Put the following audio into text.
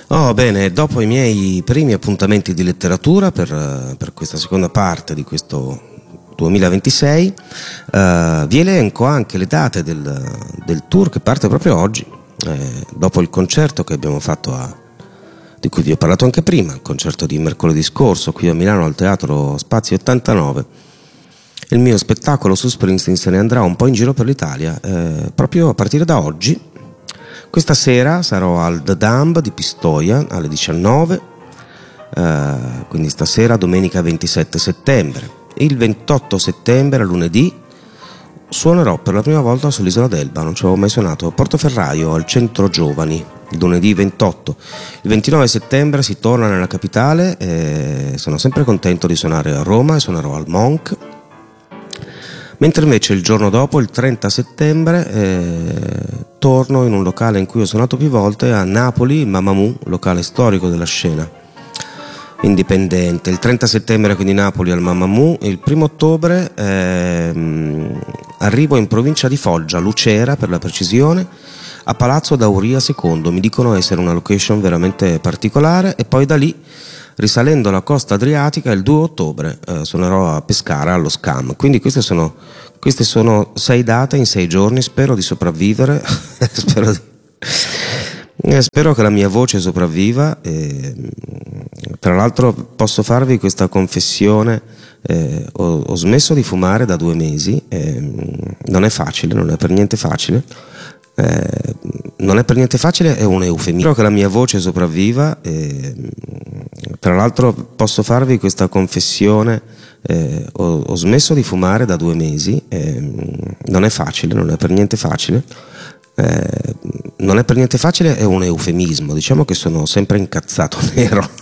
Oh, bene, dopo i miei primi appuntamenti di letteratura per questa seconda parte di questo 2026, vi elenco anche le date del tour che parte proprio oggi, dopo il concerto che abbiamo fatto di cui vi ho parlato anche prima, il concerto di mercoledì scorso qui a Milano al Teatro Spazio 89. Il mio spettacolo su Springsteen se ne andrà un po' in giro per l'Italia, proprio a partire da oggi. Questa sera sarò al The Dumb di Pistoia alle 19, quindi stasera domenica 27 settembre. Il 28 settembre, lunedì, suonerò per la prima volta sull'isola d'Elba, non ci avevo mai suonato, a Portoferraio, al Centro Giovani, il lunedì 28. Il 29 settembre si torna nella capitale, sono sempre contento di suonare a Roma e suonerò al Monk. Mentre invece il giorno dopo, il 30 settembre, torno in un locale in cui ho suonato più volte a Napoli, il Mamamoo, locale storico della scena indipendente. Il 30 settembre quindi Napoli al Mamamoo, e il 1 ottobre arrivo in provincia di Foggia, Lucera per la precisione, a Palazzo Dauria II. Mi dicono essere una location veramente particolare, e poi da lì, risalendo la costa adriatica, il 2 ottobre suonerò a Pescara allo Scam. Quindi queste sono 6 date in 6 giorni. Spero di sopravvivere. Spero che la mia voce sopravviva. Tra l'altro posso farvi questa confessione: ho smesso di fumare da 2 mesi. Non è facile, non è per niente facile. Non è per niente facile, è un eufemismo. Spero che la mia voce sopravviva. Tra l'altro posso farvi questa confessione: ho smesso di fumare da 2 mesi. Non è facile, non è per niente facile. Non è per niente facile, è un eufemismo. Diciamo che sono sempre incazzato nero.